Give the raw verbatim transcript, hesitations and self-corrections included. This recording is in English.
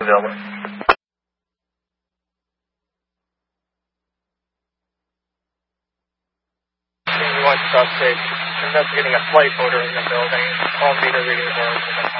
available. one substation, investigating a flight odor in the building. All meter readings are